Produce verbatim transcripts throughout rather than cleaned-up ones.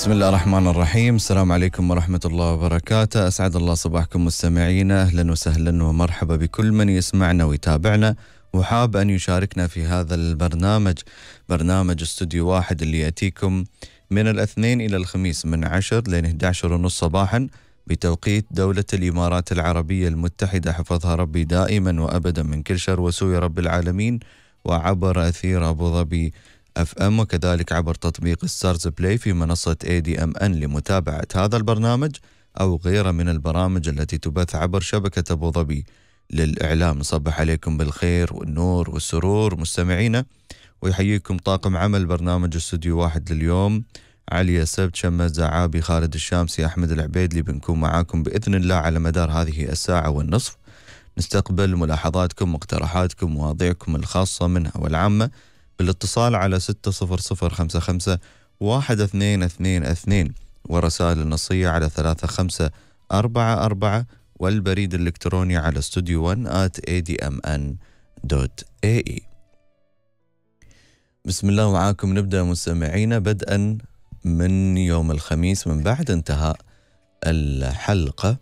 بسم الله الرحمن الرحيم. السلام عليكم ورحمة الله وبركاته. أسعد الله صباحكم مستمعينا، أهلا وسهلا ومرحبا بكل من يسمعنا ويتابعنا وحاب أن يشاركنا في هذا البرنامج، برنامج استوديو واحد اللي يأتيكم من الاثنين إلى الخميس من عشر لين إحدى عشر ونص صباحا بتوقيت دولة الإمارات العربية المتحدة، حفظها ربي دائما وأبدا من كل شر وسوء رب العالمين، وعبر أثير أبو ظبي اف ام، وكذلك عبر تطبيق ستارز بلاي في منصة اي دي ام ان لمتابعة هذا البرنامج او غيره من البرامج التي تبث عبر شبكة ابو ظبي للاعلام. نصبح عليكم بالخير والنور والسرور مستمعينا، ويحييكم طاقم عمل برنامج استوديو واحد لليوم: علي السبت، شمس زعابي، خالد الشامسي، احمد العبيد، اللي بنكون معاكم باذن الله على مدار هذه الساعة والنصف. نستقبل ملاحظاتكم، مقترحاتكم، مواضيعكم الخاصة منها والعامة بالاتصال على ستة صفر صفر خمسة خمسة واحد اثنين اثنين اثنين، ورسائل النصية على ثلاثة خمسة أربعة أربعة، والبريد الإلكتروني على استوديو ون آت اي دي ام ان دوت اي اي. بسم الله معاكم. نبدأ مستمعينا بدءا من يوم الخميس من بعد انتهاء الحلقة.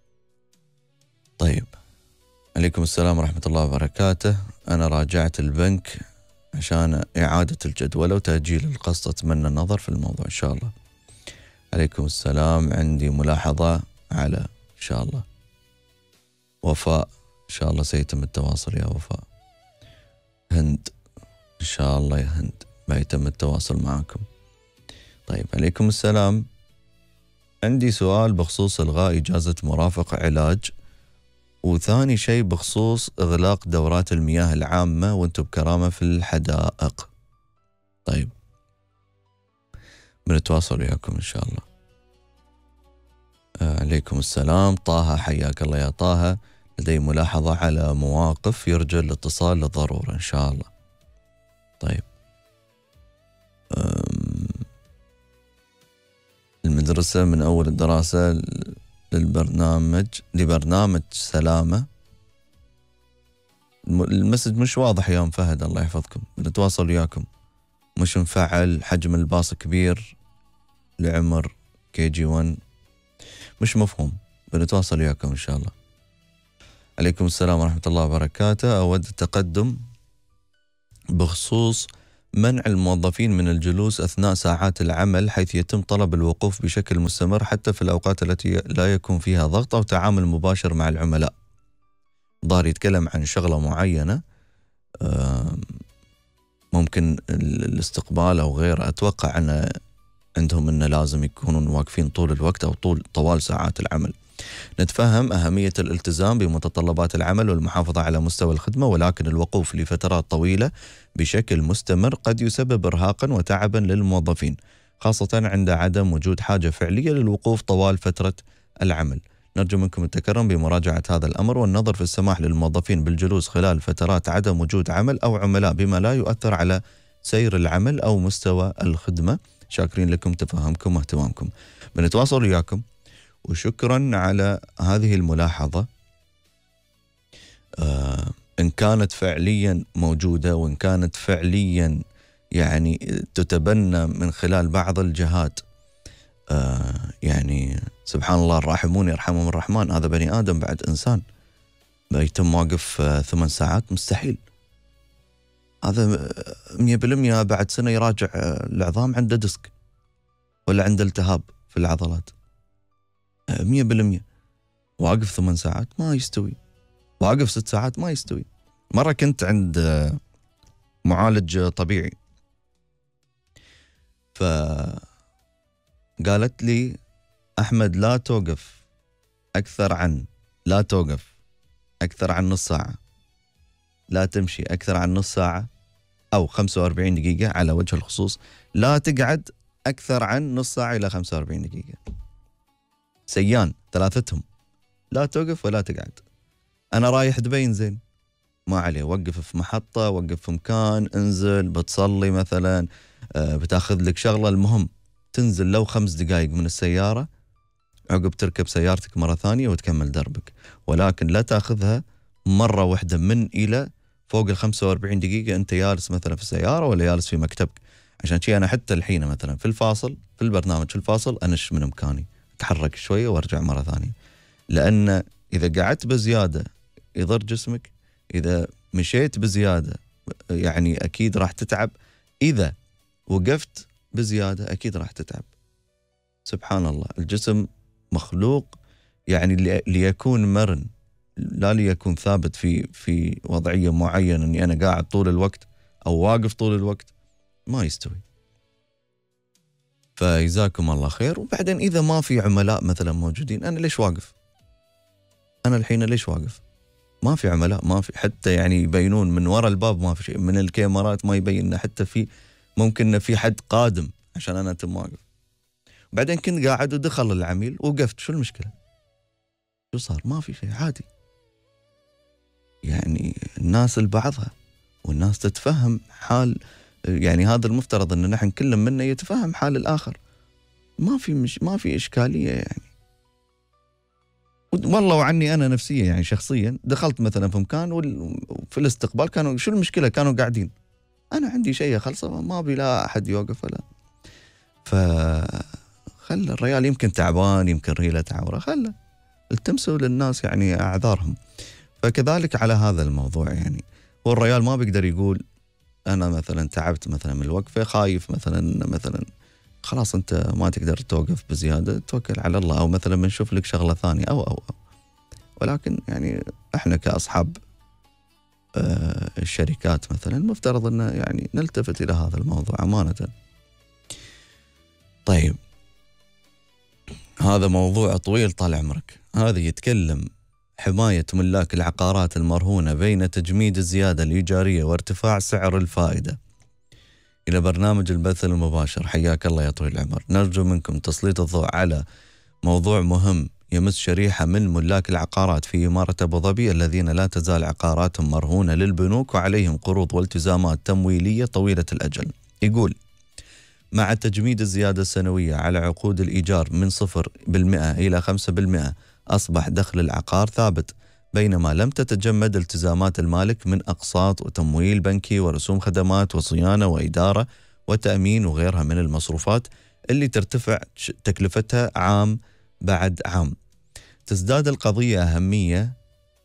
طيب، عليكم السلام ورحمة الله وبركاته. أنا راجعت البنك عشان إعادة الجدولة وتأجيل القسط، أتمنى النظر في الموضوع إن شاء الله. عليكم السلام. عندي ملاحظة على إن شاء الله وفاء، إن شاء الله سيتم التواصل يا وفاء. هند، إن شاء الله يا هند بيتم التواصل معكم. طيب، عليكم السلام. عندي سؤال بخصوص إلغاء إجازة مرافق علاج، وثاني شيء بخصوص إغلاق دورات المياه العامة وانتم بكرامة في الحدائق. طيب، بنتواصل وياكم إن شاء الله. آه عليكم السلام. طه، حياك الله يا طه. لدي ملاحظة على مواقف يرجى الاتصال للضرورة إن شاء الله. طيب، المدرسة من أول الدراسة للبرنامج لبرنامج سلامة. المسج مش واضح يا أم فهد، الله يحفظكم. بنتواصل وياكم. مش مفعل، حجم الباص كبير لعمر كي جي ون، مش مفهوم. بنتواصل وياكم إن شاء الله. عليكم السلام ورحمة الله وبركاته. أود التقدم بخصوص منع الموظفين من الجلوس أثناء ساعات العمل، حيث يتم طلب الوقوف بشكل مستمر حتى في الأوقات التي لا يكون فيها ضغط أو تعامل مباشر مع العملاء. ظهر يتكلم عن شغلة معينة، ممكن الاستقبال أو غيره. أتوقع أن عندهم أنه لازم يكونون واقفين طول الوقت أو طول طوال ساعات العمل. نتفهم أهمية الالتزام بمتطلبات العمل والمحافظة على مستوى الخدمة، ولكن الوقوف لفترات طويلة بشكل مستمر قد يسبب إرهاقا وتعبا للموظفين، خاصة عند عدم وجود حاجة فعلية للوقوف طوال فترة العمل. نرجو منكم التكرم بمراجعة هذا الأمر والنظر في السماح للموظفين بالجلوس خلال فترات عدم وجود عمل أو عملاء بما لا يؤثر على سير العمل أو مستوى الخدمة. شاكرين لكم تفهمكم واهتمامكم. بنتواصل وياكم، وشكرا على هذه الملاحظة. آه إن كانت فعليا موجودة، وإن كانت فعليا يعني تتبنى من خلال بعض الجهات، آه يعني سبحان الله، الراحمون يرحمهم الرحمن. هذا بني آدم بعد إنسان، بيتم واقف آه ثمان ساعات مستحيل. هذا مية بالمية بعد سنة يراجع آه العظام عنده ديسك ولا عنده التهاب في العضلات. مية بالمية واقف ثمان ساعات ما يستوي، واقف ست ساعات ما يستوي. مرة كنت عند معالج طبيعي، فقالت لي أحمد لا توقف أكثر عن لا توقف أكثر عن نص ساعة، لا تمشي أكثر عن نص ساعة أو خمسة وأربعين دقيقة على وجه الخصوص، لا تقعد أكثر عن نص ساعة إلى خمسة وأربعين دقيقة. سيان ثلاثتهم، لا توقف ولا تقعد. أنا رايح دبي زين، ما عليه، وقف في محطة، وقف في مكان، انزل بتصلي مثلا، آه بتاخذ لك شغلة، المهم تنزل لو خمس دقائق من السيارة، عقب تركب سيارتك مرة ثانية وتكمل دربك. ولكن لا تاخذها مرة واحدة من إلى فوق ال خمسة وأربعين دقيقة أنت جالس مثلا في السيارة ولا جالس في مكتبك، عشان شي أنا حتى الحين مثلا في الفاصل، في البرنامج في الفاصل أنش من مكاني، أتحرك شوية وأرجع مرة ثانية، لأن إذا قعدت بزيادة يضر جسمك، إذا مشيت بزيادة يعني أكيد راح تتعب، إذا وقفت بزيادة أكيد راح تتعب. سبحان الله، الجسم مخلوق يعني ليكون مرن، لا ليكون ثابت في في وضعية معينة، أني أنا قاعد طول الوقت أو واقف طول الوقت، ما يستوي. فجزاكم الله خير. وبعدين إذا ما في عملاء مثلا موجودين، أنا ليش واقف؟ أنا الحين ليش واقف؟ ما في عملاء، ما في حتى يعني يبينون من وراء الباب، ما في شيء من الكاميرات ما يبين حتى في ممكن في حد قادم عشان أنا أتم واقف. بعدين كنت قاعد ودخل العميل وقفت، شو المشكلة؟ شو صار؟ ما في شيء، عادي. يعني الناس لبعضها، والناس تتفهم حال، يعني هذا المفترض ان نحن كل منا يتفهم حال الاخر، ما في مش ما في اشكاليه يعني. والله وعني انا نفسيا يعني شخصيا دخلت مثلا في مكان وفي الاستقبال كانوا شو المشكله؟ كانوا قاعدين، انا عندي شيء خلصه ما ابي لا احد يوقف ولا، ف خلى الرجال يمكن تعبان، يمكن ريله عوره، خلى التمسوا للناس يعني اعذارهم. فكذلك على هذا الموضوع يعني، والرجال ما بيقدر يقول أنا مثلا تعبت مثلا من الوقفة، خايف مثلا مثلا خلاص أنت ما تقدر توقف بزيادة، توكل على الله، أو مثلا بنشوف لك شغلة ثانية أو أو أو ولكن يعني إحنا كأصحاب آه الشركات مثلا مفترض أن يعني نلتفت إلى هذا الموضوع أمانة. طيب هذا موضوع طويل طال عمرك، هذا يتكلم حماية ملاك العقارات المرهونة بين تجميد الزيادة الإيجارية وارتفاع سعر الفائدة. إلى برنامج البث المباشر، حياك الله يا طويل العمر. نرجو منكم تسليط الضوء على موضوع مهم يمس شريحة من ملاك العقارات في إمارة أبو ظبي الذين لا تزال عقاراتهم مرهونة للبنوك وعليهم قروض والتزامات تمويلية طويلة الأجل. يقول مع تجميد الزيادة السنوية على عقود الإيجار من صفر بالمئة إلى خمسة بالمئة أصبح دخل العقار ثابت، بينما لم تتجمد التزامات المالك من أقساط وتمويل بنكي ورسوم خدمات وصيانة وإدارة وتأمين وغيرها من المصروفات اللي ترتفع تكلفتها عام بعد عام. تزداد القضية أهمية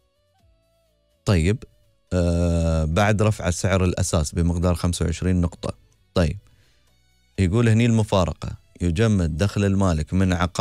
طيب آه بعد رفع سعر الأساس بمقدار خمسة وعشرين نقطة. طيب يقول هني المفارقة، يجمد دخل المالك من عقار